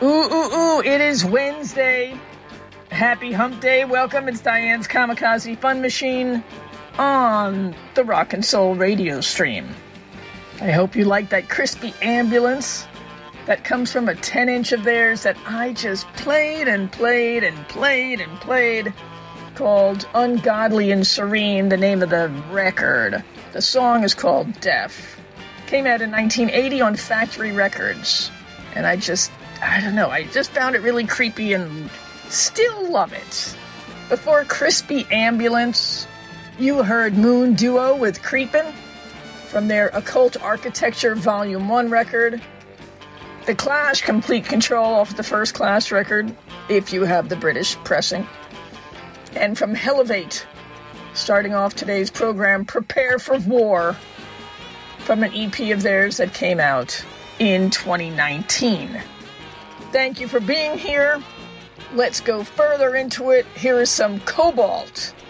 It is Wednesday. Happy hump day. Welcome. It's Diane's Kamikaze Fun Machine on the Rock and Soul radio stream. I hope you like that crispy ambulance that comes from a 10-inch of theirs that I just played called Ungodly and Serene, the name of the record. The song is called Deaf. Came out in 1980 on Factory Records. And I just found it really creepy and still love it. Before Crispy Ambulance, you heard Moon Duo with Creepin' from their Occult Architecture Volume 1 record. The Clash, Complete Control off the First Class record, if you have the British pressing. And from Helevate, starting off today's program, Prepare for War, from an EP of theirs that came out in 2019. Thank you for being here. Let's go further into it. Here is some Cobalt